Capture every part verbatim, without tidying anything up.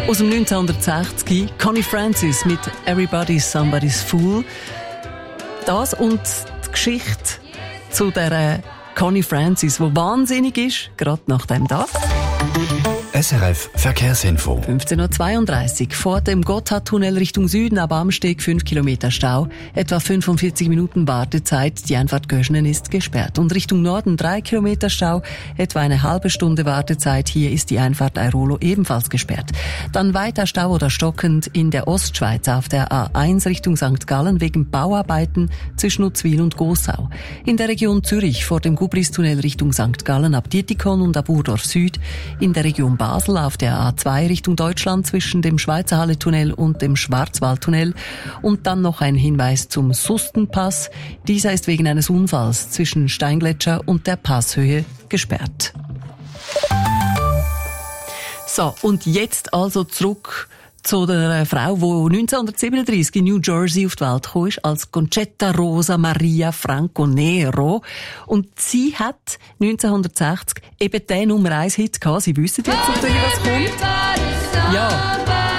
Aus dem neunzehnhundertsechzig, Connie Francis mit Everybody's Somebody's Fool. Das und die Geschichte zu der Connie Francis, die wahnsinnig ist, gerade nach dem das. S R F Verkehrsinfo. fünfzehn Uhr zweiunddreißig. Vor dem Gotthardtunnel Richtung Süden ab Amsteg fünf Kilometer Stau. Etwa fünfundvierzig Minuten Wartezeit. Die Einfahrt Göschenen ist gesperrt. Und Richtung Norden drei Kilometer Stau. Etwa eine halbe Stunde Wartezeit. Hier ist die Einfahrt Airolo ebenfalls gesperrt. Dann weiter Stau oder stockend in der Ostschweiz auf der A eins Richtung Sankt Gallen wegen Bauarbeiten zwischen Uzwil und Gossau. In der Region Zürich vor dem Gubristunnel Richtung Sankt Gallen ab Dietikon und ab Urdorf Süd. In der Region Basel auf der A zwei Richtung Deutschland zwischen dem Schweizer Halle-Tunnel und dem Schwarzwaldtunnel. Und dann noch ein Hinweis zum Sustenpass. Dieser ist wegen eines Unfalls zwischen Steingletscher und der Passhöhe gesperrt. So, und jetzt also zurück zu der Frau, die neunzehnhundertsiebenunddreißig in New Jersey auf die Welt gekommen ist, als Concetta Rosa Maria Franco Nero. Und sie hat neunzehnhundertsechzig eben den Nummer eins Hit gehabt. Sie wissen jetzt natürlich, was kommt. Ja.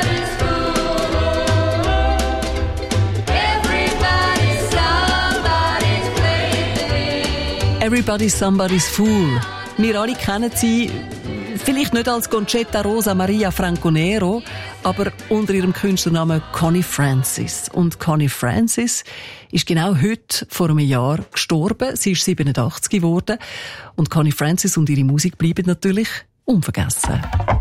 Everybody's Somebody's Fool. Wir alle kennen sie, vielleicht nicht als Concetta Rosa Maria Franco Nero, aber unter ihrem Künstlernamen Connie Francis. Und Connie Francis ist genau heute vor einem Jahr gestorben. Sie ist siebenundachtzig geworden. Und Connie Francis und ihre Musik bleiben natürlich unvergessen.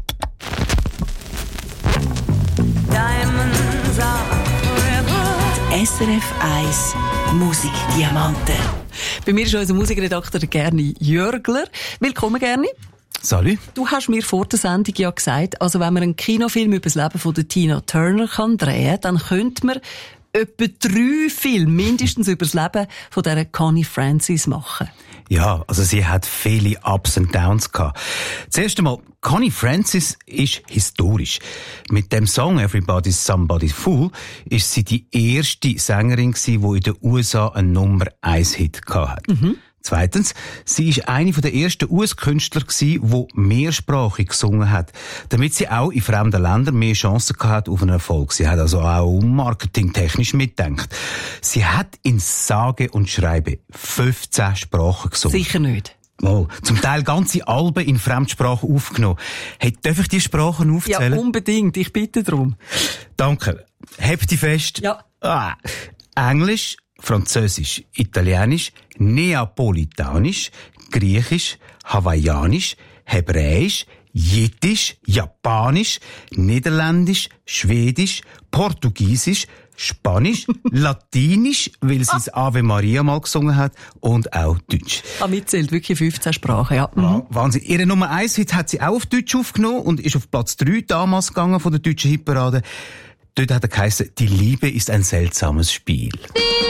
S R F eins Musikdiamanten. Bei mir ist unser Musikredakteur Gerni Jörgler. Willkommen, Gerni. Salut. Du hast mir vor der Sendung ja gesagt, also wenn man einen Kinofilm über das Leben von der Tina Turner kann drehen, dann könnte man etwa drei Filme mindestens über das Leben von dieser Connie Francis machen. Ja, also sie hat viele Ups und Downs gehabt. Zuerst einmal, Connie Francis ist historisch. Mit dem Song Everybody's Somebody's Fool ist sie die erste Sängerin gewesen, die in den U S A einen Nummer eins Hit gehabt hat. Mhm. Zweitens, sie ist eine der ersten U S-Künstler gewesen, die mehrsprachig gesungen hat, damit sie auch in fremden Ländern mehr Chancen gehabt auf einen Erfolg. Sie hat also auch marketingtechnisch mitgedacht. Sie hat in sage und schreibe fünfzehn Sprachen gesungen. Sicher nicht. Oh, zum Teil ganze Alben in Fremdsprachen aufgenommen. Hey, darf ich die Sprachen aufzählen? Ja, unbedingt. Ich bitte darum. Danke. Hebt die fest. Ja. Ah. Englisch, Französisch, Italienisch, Neapolitanisch, Griechisch, Hawaiianisch, Hebräisch, Jiddisch, Japanisch, Niederländisch, Schwedisch, Portugiesisch, Spanisch, Latinisch, weil sie das Ave Maria mal gesungen hat, und auch Deutsch. Ah, mitzählt wirklich fünfzehn Sprachen, ja. Mhm. Ja, Wahnsinn. Ihre Nummer eins Hit hat sie auch auf Deutsch aufgenommen und ist auf Platz drei damals gegangen von der deutschen Hitparade. Dort hat er geheißen, die Liebe ist ein seltsames Spiel.